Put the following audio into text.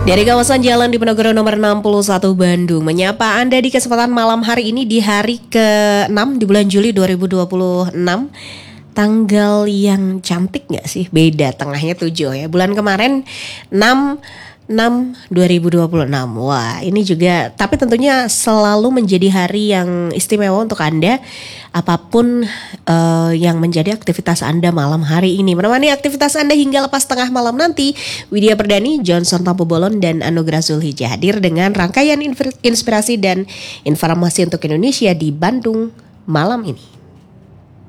Dari kawasan Jalan Diponegoro nomor 61 Bandung, menyapa Anda di kesempatan malam hari ini di hari ke-6 di bulan Juli 2026. Tanggal yang cantik gak sih? Beda, tengahnya 7 ya. Bulan kemarin 6/6/2026. Wah, ini juga, tapi tentunya selalu menjadi hari yang istimewa untuk Anda. Apapun yang menjadi aktivitas Anda malam hari ini. Menemani aktivitas Anda hingga lepas tengah malam nanti, Widya Perdani, Johnson Tampobolon, dan Anugrah Zulhijjah hadir dengan rangkaian inspirasi dan informasi untuk Indonesia di Bandung malam ini.